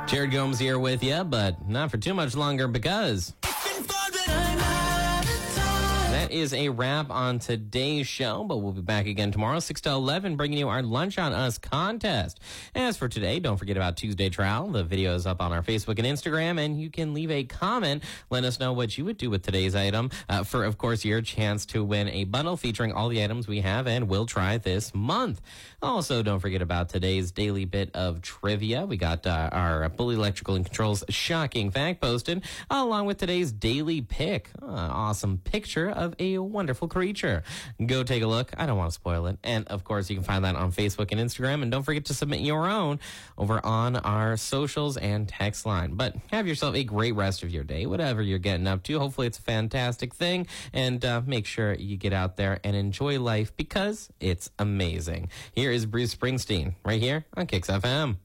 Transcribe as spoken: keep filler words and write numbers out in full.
Jared Gomes here with you, but not for too much longer because that is a wrap on today's show, but we'll be back again tomorrow, six to eleven, bringing you our Lunch on Us contest. As for today, don't forget about Tuesday Trowel. The video is up on our Facebook and Instagram, and you can leave a comment. Let us know what you would do with today's item uh, for, of course, your chance to win a bundle featuring all the items we have and will try this month. Also, don't forget about today's daily bit of trivia. We got uh, our Bully Electrical and Controls shocking fact posted, along with today's daily pick. Uh, awesome picture of a wonderful creature. Go take a look. I don't want to spoil it. And, of course, you can find that on Facebook and Instagram. And don't forget to submit your own over on our socials and text line. But have yourself a great rest of your day, whatever you're getting up to. Hopefully it's a fantastic thing. And uh, make sure you get out there and enjoy life because it's amazing. Here is Bruce Springsteen right here on Kicks F M.